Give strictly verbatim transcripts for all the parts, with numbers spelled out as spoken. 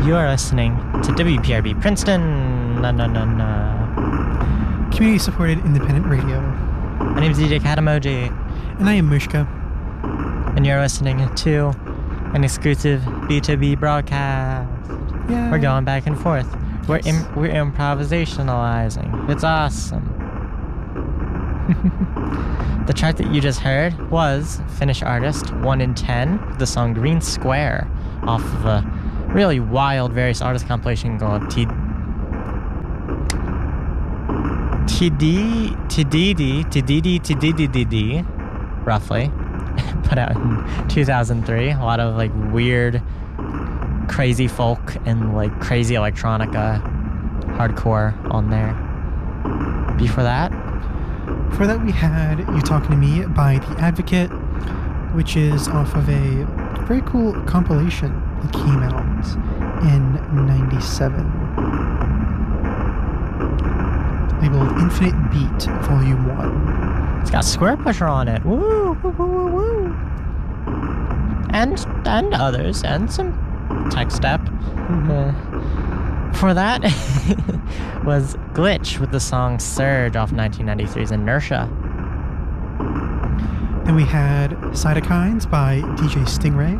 You are listening to W P R B Princeton. Na, na, na, na. Community-supported independent radio. My name is D J Katamoji. And I am Mushka. And you're listening to an exclusive B two B broadcast. Yeah. We're going back and forth. We're Yes. Im- we're improvisationalizing. It's awesome. The track that you just heard was Finnish artist one in ten, the song Green Square, off of a really wild various artist compilation called T TD TDD TDD TDDD, roughly, put out in two thousand three. A lot of like weird, crazy folk and like crazy electronica, hardcore on there. Before that, For that we had You Talking to Me by The Advocate, which is off of a very cool compilation that came out in ninety-seven. Labeled Infinite Beat Volume one. it's got Square Pusher on it. Woo, woo, woo, woo, woo. And and others and some tech step. Mm-hmm. Uh, for that was Glitch with the song Surge off nineteen ninety-three's Inertia. Then we had Cytokines by D J Stingray.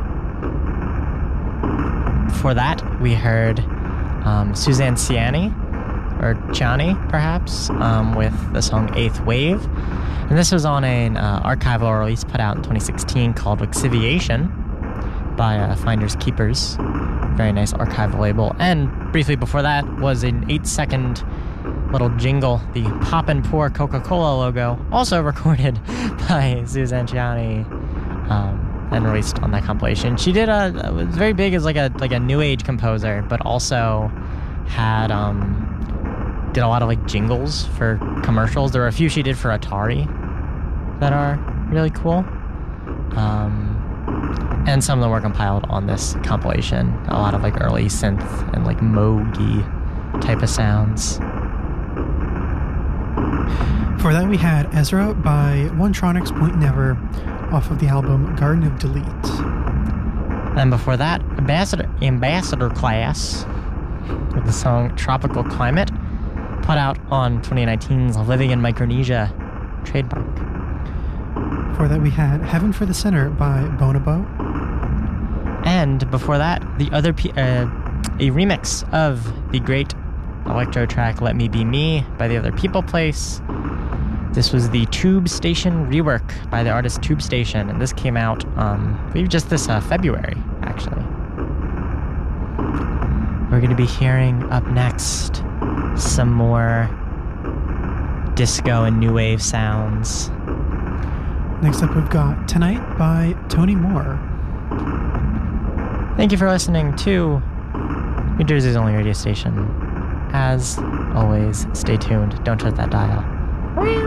Before that, we heard um, Suzanne Ciani, or Ciani, perhaps, um, with the song Eighth Wave. And this was on an uh, archival release put out in twenty sixteen called Lixiviation by uh, Finders Keepers. Very nice archival label. And briefly before that was an eight-second little jingle, the Pop and Pour Coca-Cola logo, also recorded by Suzanne Ciani, um, and released on that compilation. She did a was very big as like a like a new age composer, but also had um did a lot of like jingles for commercials. There were a few she did for Atari that are really cool. Um, and some of them were compiled on this compilation. A lot of like early synth and like Moog-y type of sounds. For that we had Ezra by One-Tronics Point Never off of the album Garden of Delete. And before that, Ambassador Ambassador Class with the song Tropical Climate, put out on twenty nineteen's Living in Micronesia trademark. For that we had Heaven for the Sinner by Bonobo. And before that, the other P- uh, a remix of the great electro track Let Me Be Me by the Other People Place. This was the Tube Station rework by the artist Tube Station, and this came out, um, I believe, just this uh, February, actually. We're going to be hearing up next some more disco and new wave sounds. Next up we've got Tonight by Tony Moore. Thank you for listening to New Jersey's only radio station. As always, stay tuned. Don't touch that dial.